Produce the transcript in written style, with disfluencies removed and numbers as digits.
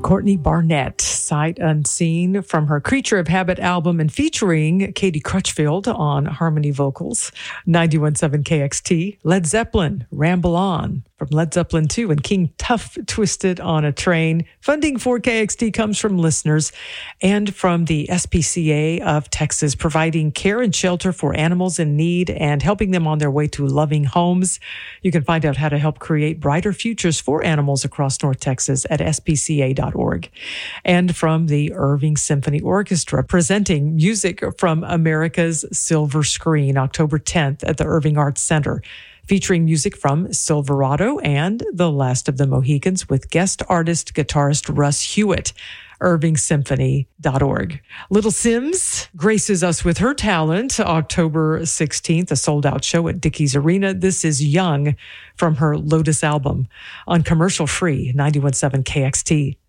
Courtney Barnett, Sight Unseen, from her Creature of Habit album and featuring Katie Crutchfield on harmony vocals. 91.7 KXT. Led Zeppelin, Ramble On, from Led Zeppelin 2, and King Tough, Twisted on a Train. Funding for KXT comes from listeners and from the SPCA of Texas, providing care and shelter for animals in need and helping them on their way to loving homes. You can find out how to help create brighter futures for animals across North Texas at spca.org. And from the Irving Symphony Orchestra, presenting music from America's Silver Screen, October 10th at the Irving Arts Center, featuring music from Silverado and The Last of the Mohicans with guest artist guitarist Russ Hewitt. IrvingSymphony.org. Little Sims graces us with her talent October 16th, a sold-out show at Dickies Arena. This is Young from her Lotus album on commercial-free 91.7 KXT.